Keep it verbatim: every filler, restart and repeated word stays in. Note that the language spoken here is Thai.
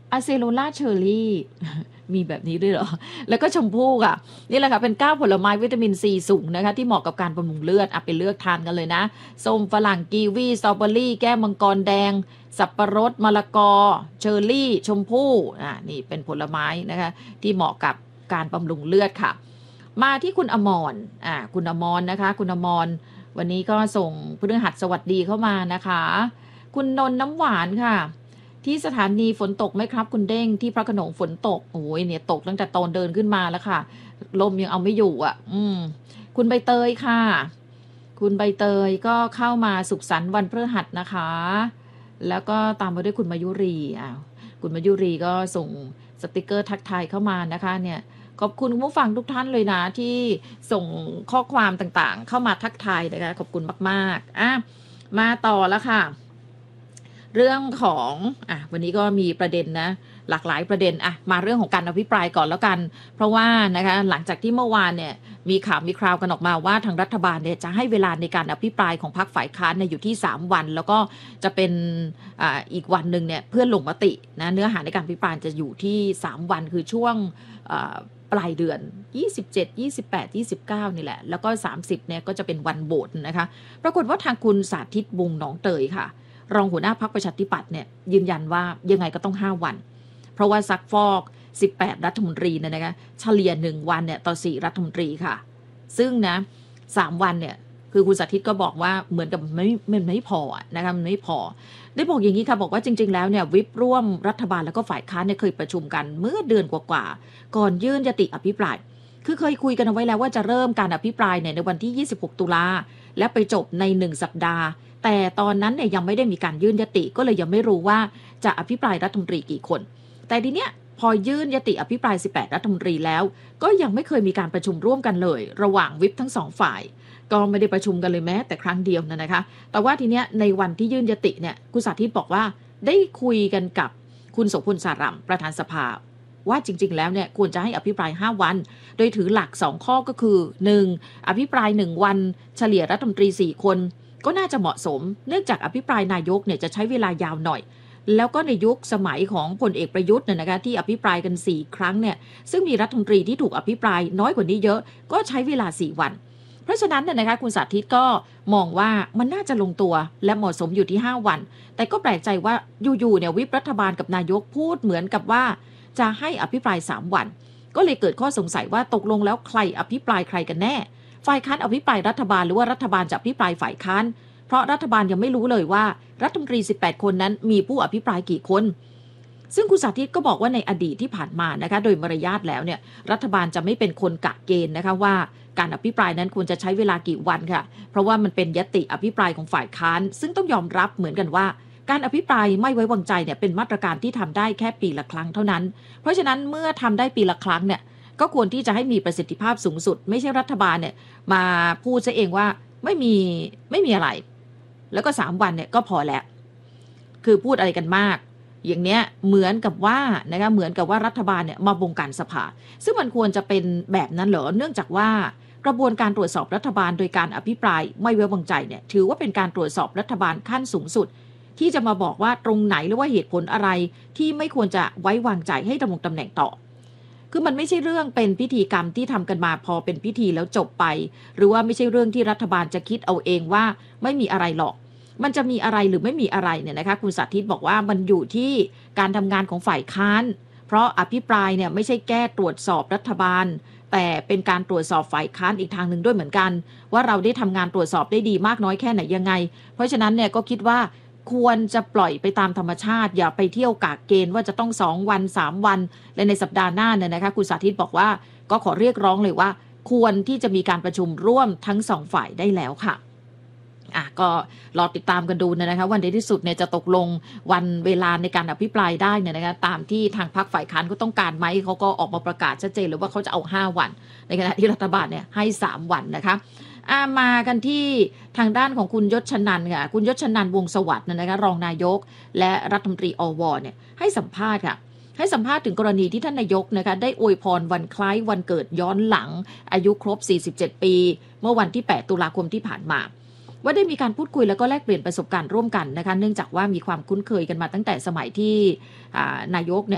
อะเซโลล่าเชอร์รี่ มีแบบนี้ด้วยเหรอ แล้วก็ชมพู่ค่ะ นี่แหละค่ะ เป็น เก้า ผลไม้วิตามินซีสูงนะคะ ที่เหมาะกับการบำรุงเลือด อะไปเลือกทานกันเลยนะ ส้ม ฝรั่ง กีวี สตรอเบอรี่ แก้วมังกรแดง สับปะรด มะละกอ เชอร์รี่ ชมพู่อ่านี่เป็นผลไม้นะคะ ที่เหมาะกับการบำรุงเลือดค่ะ มาที่คุณอมรอ่าคุณอมรนะคะ คุณอมร วันนี้ก็ส่งพฤหัสสวัสดีเข้ามานะคะ คุณนนท์น้ำหวานค่ะ ที่สถานีฝนตกไหมครับคุณเด้ง ที่พระโขนงฝนตก โอ้ยเนี่ยตกตั้งแต่ตอนเดินขึ้นมาแล้วค่ะ ลมยังเอาไม่อยู่อ่ะ อืม คุณใบเตยค่ะ คุณใบเตยก็เข้ามาสุขสันต์วันพฤหัสนะคะ แล้วก็ตามมาด้วยคุณมายุรีอ้าวคุณมายุรีก็ส่งสติกเกอร์ทักทายเข้ามานะคะเนี่ยขอบคุณผู้ฟังทุกท่านเลยนะที่ส่งข้อความต่างๆเข้ามาทักทายนะคะขอบคุณมากๆอ่ะมาต่อแล้วค่ะ เรื่องของอ่ะวันนี้ก็มีประเด็นนะหลากหลายประเด็นอ่ะมาเรื่องของการอภิปรายก่อนแล้วกัน เพราะว่านะคะหลังจากที่เมื่อวานเนี่ยมีข่าวมีคราวกันออกมาว่าทางรัฐบาลเนี่ยจะให้เวลาในการอภิปรายของพรรคฝ่ายค้านเนี่ยอยู่ที่สามวันแล้วก็จะเป็นอ่าอีกวันนึงเนี่ยเพื่อลงมตินะเนื้อหาในการอภิปรายจะอยู่ที่สามวันคือช่วงอ่าปลายเดือนยี่สิบเจ็ด ยี่สิบแปด ยี่สิบเก้านี่แหละแล้วก็สามสิบเนี่ยก็จะเป็นวันโหวตนะคะปรากฏว่าทางคุณสาธิตวงศ์หนองเตยค่ะรองหัวหน้าพรรคประชาธิปัตย์เนี่ยยืนยันว่ายังไงก็ต้องห้าวันเพราะว่าซักฟอกสิบแปดรัฐมนตรีเนี่ยนะคะเฉลี่ยหนึ่งวันเนี่ยต่อสี่รัฐมนตรีค่ะซึ่งนะสามวันเนี่ยคือคุณสาธิตก็บอกว่าเหมือนกับไม่มันไม่พอนะคะมันไม่พอได้บอกอย่างนี้ค่ะบอกว่าจริงๆแล้วเนี่ยวิปร่วมรัฐบาลแล้วก็ฝ่ายค้านเนี่ยเคยประชุมกันเมื่อเดือนกว่าๆก่อนยื่นยติอภิปรายคือเคยคุยกันเอาไว้แล้วว่าจะเริ่มการอภิปรายเนี่ยในวันที่ยี่สิบหกตุลาและไปจบในหนึ่งสัปดาห์แต่ตอนนั้นเนี่ยยังไม่ได้มีการยื่นยติก็เลยยังไม่รู้ว่าจะอภิปรายรัฐมนตรีกี่คนแต่ทีเนี้ยพอยื่นยติอภิปรายสิบแปดรัฐมนตรีแล้วก็ยังไม่เคยมีการประชุมร่วมกันเลยระหว่างวิปทั้งสองฝ่ายก็ไม่ได้ประชุมกันเลยแม้แต่ครั้งเดียวนะคะแต่ว่าทีเนี้ยในวันที่ยื่นยติเนี่ยคุณสาธิตบอกว่าได้คุยกันกับคุณโสพลสารัมประธานสภาว่าจริงๆแล้วเนี่ยควรจะให้อภิปรายห้าวันโดยถือหลักสองข้อก็คือหนึ่งอภิปรายหนึ่งวันเฉลี่ยรัฐมนตรีสี่คนก็น่าจะเหมาะสมเนื่องจากอภิปรายนายกเนี่ยจะใช้เวลายาวหน่อยแล้วก็ในยุคสมัยของพลเอกประยุทธ์เนี่ยนะคะที่อภิปรายกันสี่ครั้งเนี่ยซึ่งมีรัฐมนตรีที่ถูกอภิปรายน้อยกว่านี้เยอะก็ใช้เวลาสี่วันเพราะฉะนั้นเนี่ยนะคะคุณสาธิตก็มองว่ามันน่าจะลงตัวและเหมาะสมอยู่ที่ห้าวันแต่ก็แปลกใจว่าอยู่ๆเนี่ยวิปรัฐบาลกับนายกพูดเหมือนกับว่าจะให้อภิปรายสามวันก็เลยเกิดข้อสงสัยว่าตกลงแล้วใครอภิปรายใครกันแน่ฝ่ายค้านอภิปรายรัฐบาลหรือว่ารัฐบาลจะอภิปรายฝ่ายค้านเพราะรัฐบาลยังไม่รู้เลยว่ารัฐมนตรีสิบแปดคนนั้นมีผู้อภิปรายกี่คนซึ่งคุณสาธิตก็บอกว่าในอดีตที่ผ่านมานะคะโดยมารยาทแล้วเนี่ยรัฐบาลจะไม่เป็นคนกะเกณฑ์นะคะว่าการอภิปรายนั้นควรจะใช้เวลากี่วันค่ะเพราะว่ามันเป็นญัตติอภิปรายของฝ่ายค้านซึ่งต้องยอมรับเหมือนกันว่าการอภิปรายไม่ไว้วางใจเนี่ยเป็นมาตรการที่ทำได้แค่ปีละครั้งเท่านั้นเพราะฉะนั้นเมื่อทำได้ปีละครั้งเนี่ยก็ควรที่จะให้มีประสิทธิภาพสูงสุดไม่ใช่รัฐบาลเนี่ยมาพูดซะเองว่าไม่มีไม่มีอะไรแล้วก็สามวันเนี่ยก็พอแล้วคือพูดอะไรกันมากอย่างเนี้ยเหมือนกับว่านะคะเหมือนกับว่ารัฐบาลเนี่ยมาบงการสภาซึ่งมันควรจะเป็นแบบนั้นเหรอเนื่องจากว่ากระบวนการตรวจสอบรัฐบาลโดยการอภิปรายไม่ไว้วางใจเนี่ยถือว่าเป็นการตรวจสอบรัฐบาลขั้นสูงสุดที่จะมาบอกว่าตรงไหนหรือว่าเหตุผลอะไรที่ไม่ควรจะไว้วางใจให้ดำรงตำแหน่งต่อคือมันไม่ใช่เรื่องเป็นพิธีกรรมที่ทำกันมาพอเป็นพิธีแล้วจบไปหรือว่าไม่ใช่เรื่องที่รัฐบาลจะคิดเอาเองว่าไม่มีอะไรหรอกมันจะมีอะไรหรือไม่มีอะไรเนี่ยนะคะคุณสาธิตบอกว่ามันอยู่ที่การทำงานของฝ่ายค้านเพราะอภิปรายเนี่ยไม่ใช่แก้ตรวจสอบรัฐบาลแต่เป็นการตรวจสอบฝ่ายค้านอีกทางหนึ่งด้วยเหมือนกันว่าเราได้ทำงานตรวจสอบได้ดีมากน้อยแค่ไหนยังไงเพราะฉะนั้นเนี่ยก็คิดว่าควรจะปล่อยไปตามธรรมชาติอย่าไปเที่ยวกากเกณฑ์ว่าจะต้องสองวันสามวันและในสัปดาห์หน้าเนี่ยนะคะคุณสาธิตบอกว่าก็ขอเรียกร้องเลยว่าควรที่จะมีการประชุมร่วมทั้งสองฝ่ายได้แล้วค่ะอ่ะก็รอติดตามกันดูนะคะวันในที่สุดเนี่ยจะตกลงวันเวลาในการอภิปรายได้เนี่ยนะคะตามที่ทางพรรคฝ่ายค้านก็ต้องการไหมเขาก็ออกมาประกาศชัดเจนเลยว่าเขาจะเอาห้าวันในขณะที่รัฐบาลเนี่ยให้สามวันนะคะอามากันที่ทางด้านของคุณยศชนันท์ค่ะคุณยศชนันท์วงศ์สวัสดิ์นะคะรองนายกและรัฐมนตรีอวเนี่ยให้สัมภาษณ์ค่ะให้สัมภาษณ์ถึงกรณีที่ท่านนายกนะคะได้อวยพรวันคล้ายวันเกิดย้อนหลังอายุครบสี่สิบเจ็ดปีเมื่อวันที่แปดตุลาคมที่ผ่านมาว่าได้มีการพูดคุยแล้วก็แลกเปลี่ยนประสบการณ์ร่วมกันนะคะเนื่องจากว่ามีความคุ้นเคยกันมาตั้งแต่สมัยที่นายกเนี่ย